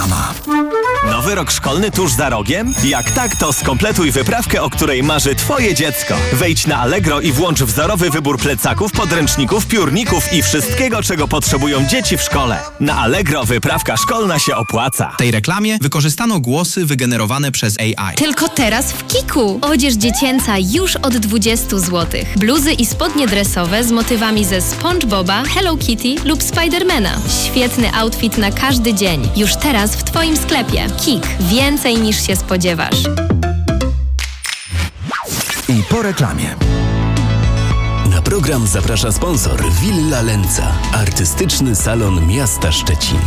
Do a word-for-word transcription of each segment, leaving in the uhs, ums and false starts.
reklama. Nowy rok szkolny tuż za rogiem? Jak tak, to skompletuj wyprawkę, o której marzy Twoje dziecko. Wejdź na Allegro i włącz wzorowy wybór plecaków, podręczników, piórników i wszystkiego, czego potrzebują dzieci w szkole. Na Allegro wyprawka szkolna się opłaca. W tej reklamie wykorzystano głosy wygenerowane przez A I. Tylko teraz w Kiku. Odzież dziecięca już od dwudziestu złotych. Bluzy i spodnie dresowe z motywami ze SpongeBoba, Hello Kitty lub Spidermana. Świetny outfit na każdy dzień. Już teraz w Twoim sklepie. Kik. Więcej niż się spodziewasz. I po reklamie. Na program zaprasza sponsor Villa Lenca, artystyczny salon miasta Szczecin.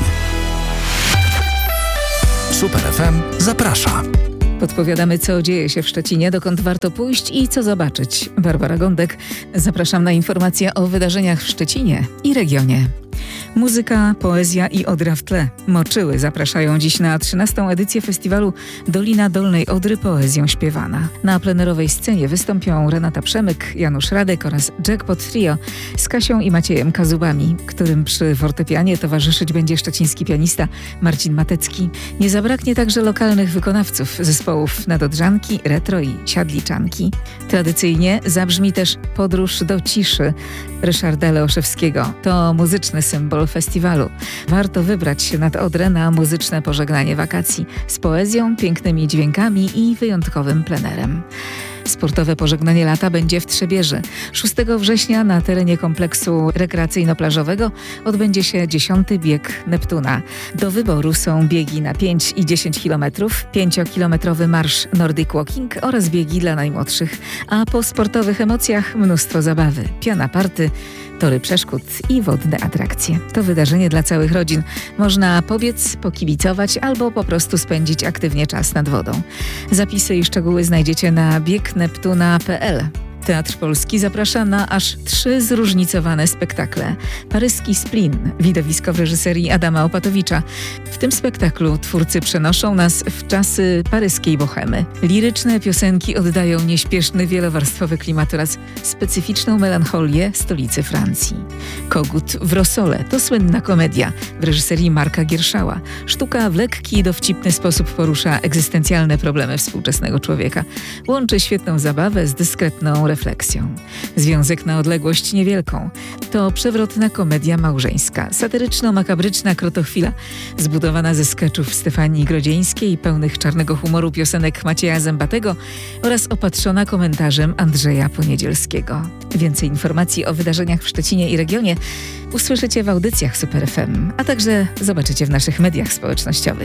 Super F M zaprasza. Podpowiadamy, co dzieje się w Szczecinie, dokąd warto pójść i co zobaczyć. Barbara Gądek. Zapraszam na informacje o wydarzeniach w Szczecinie i regionie. Muzyka, poezja i Odra w tle. Moczyły zapraszają dziś na trzynastą edycję festiwalu Dolina Dolnej Odry Poezją Śpiewana. Na plenerowej scenie wystąpią Renata Przemyk, Janusz Radek oraz Jackpot Trio z Kasią i Maciejem Kazubami, którym przy fortepianie towarzyszyć będzie szczeciński pianista Marcin Matecki. Nie zabraknie także lokalnych wykonawców zespołów Nadodrzanki, Retro i Siadliczanki. Tradycyjnie zabrzmi też Podróż do ciszy Ryszarda Leoszewskiego. To muzyczny symbol festiwalu. Warto wybrać się nad Odrę na muzyczne pożegnanie wakacji z poezją, pięknymi dźwiękami i wyjątkowym plenerem. Sportowe pożegnanie lata będzie w Trzebieży. szóstego września na terenie kompleksu rekreacyjno-plażowego odbędzie się dziesiąty bieg Neptuna. Do wyboru są biegi na pięć i dziesięć kilometrów, pięciokilometrowy marsz Nordic Walking oraz biegi dla najmłodszych. A po sportowych emocjach mnóstwo zabawy, piana party, tory przeszkód i wodne atrakcje. To wydarzenie dla całych rodzin. Można pobiec, pokibicować albo po prostu spędzić aktywnie czas nad wodą. Zapisy i szczegóły znajdziecie na bieg neptuna kropka p l. Teatr Polski zaprasza na aż trzy zróżnicowane spektakle. Paryski Splin, widowisko w reżyserii Adama Opatowicza. W tym spektaklu twórcy przenoszą nas w czasy paryskiej bohemy. Liryczne piosenki oddają nieśpieszny, wielowarstwowy klimat oraz specyficzną melancholię stolicy Francji. Kogut w Rosole to słynna komedia w reżyserii Marka Gierszała. Sztuka w lekki i dowcipny sposób porusza egzystencjalne problemy współczesnego człowieka. Łączy świetną zabawę z dyskretną refleksją. Związek na odległość niewielką to przewrotna komedia małżeńska, satyryczno-makabryczna krotochwila, zbudowana ze skeczów Stefanii Grodzieńskiej, pełnych czarnego humoru piosenek Macieja Zębatego oraz opatrzona komentarzem Andrzeja Poniedzielskiego. Więcej informacji o wydarzeniach w Szczecinie i regionie usłyszycie w audycjach Super F M, a także zobaczycie w naszych mediach społecznościowych.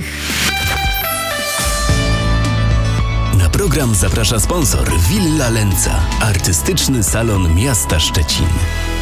Na program zaprasza sponsor Villa Lenca, artystyczny salon miasta Szczecin.